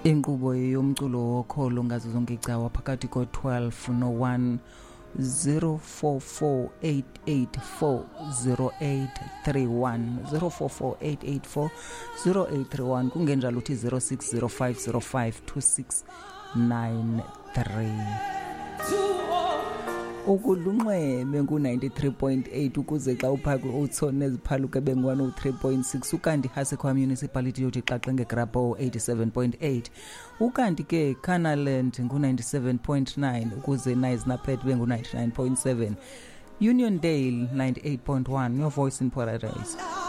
Inkqubo yomculo wokholo ngazo zonke icawa phakathi ko-12 no-1 044884083 044884083 kungenjalo uthi 0605052693 ukudlunxeme ku-93.8 ukuze xa uphaka uthone eziphaluke bengu-103.6 ukanti Hasekwa Municipality yothi xaxe ngegrapho 87.8 ukanti ke Canaland ngu-97.9 ukuze Naisnapet bengu-99.7 Uniondale 98.1 your voice in paradise.